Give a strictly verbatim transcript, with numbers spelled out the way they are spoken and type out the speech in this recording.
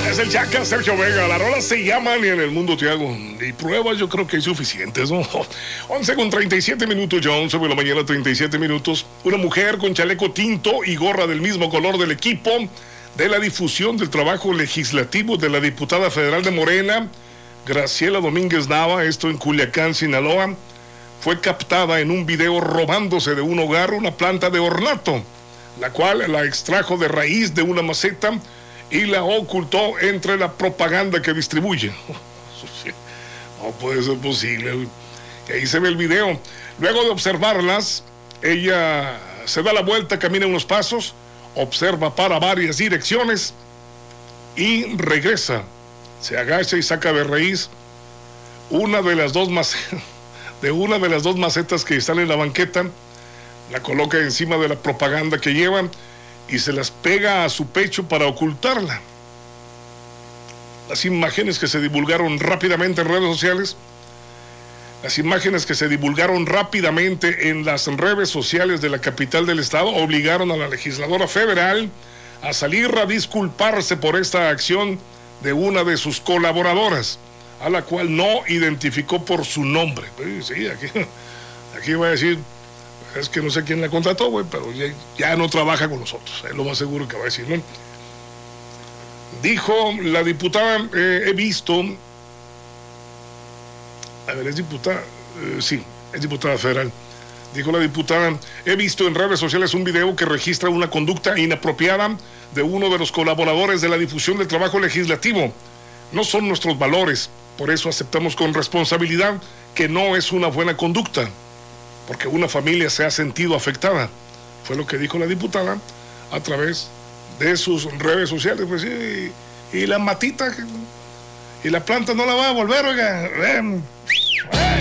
Es el Chaca, Sergio Vega. La rola se llama Ni en el mundo te hago. Y pruebas yo creo que hay suficientes, ¿no? once con treinta y siete minutos, ya once de la mañana, treinta y siete minutos. Una mujer con chaleco tinto y gorra del mismo color del equipo de la difusión del trabajo legislativo de la diputada federal de Morena, Graciela Domínguez Nava, esto en Culiacán, Sinaloa, fue captada en un video robándose de un hogar una planta de ornato, la cual la extrajo de raíz de una maceta y la ocultó entre la propaganda que distribuye. No puede ser posible. Y ahí se ve el video. Luego de observarlas, ella se da la vuelta, camina unos pasos, observa para varias direcciones y regresa. Se agacha y saca de raíz una de las dos macetas, de una de las dos macetas que están en la banqueta, la coloca encima de la propaganda que llevan y se las pega a su pecho para ocultarla. Las imágenes que se divulgaron rápidamente en redes sociales, las imágenes que se divulgaron rápidamente en las redes sociales de la capital del estado obligaron a la legisladora federal a salir a disculparse por esta acción de una de sus colaboradoras, a la cual no identificó por su nombre. Sí, aquí, aquí va a decir, es que no sé quién la contrató, güey, pero ya, ya no trabaja con nosotros, es lo más seguro que va a decir, ¿no? Dijo la diputada, eh, he visto, a ver, es diputada, eh, sí, es diputada federal. Dijo la diputada, he visto en redes sociales un video que registra una conducta inapropiada de uno de los colaboradores de la difusión del trabajo legislativo. No son nuestros valores, por eso aceptamos con responsabilidad que no es una buena conducta, porque una familia se ha sentido afectada. Fue lo que dijo la diputada a través de sus redes sociales. Pues sí, y, y la matita y la planta no la va a volver, oiga.